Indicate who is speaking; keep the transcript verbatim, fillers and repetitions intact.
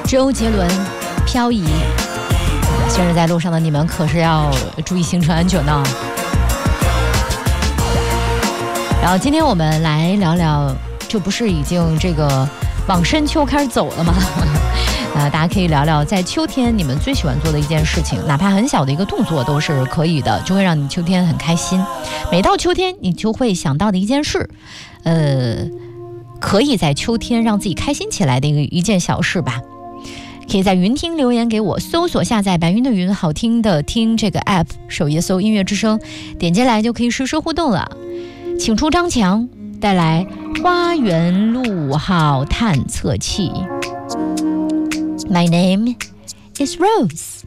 Speaker 1: 周杰伦漂移，行驶在路上的你们可是要注意行车安全呢。然后今天我们来聊聊，这不是已经这个往深秋开始走了吗？呃，大家可以聊聊在秋天你们最喜欢做的一件事情，哪怕很小的一个动作都是可以的，就会让你秋天很开心。每到秋天你就会想到的一件事，呃，可以在秋天让自己开心起来的一个一件小事吧。可以在云听留言给我，搜索下载白云的云好听的听这个 app， 首页搜音乐之声，点进来就可以实时互动了。请出张强带来花园路号探测器。My name is Rose.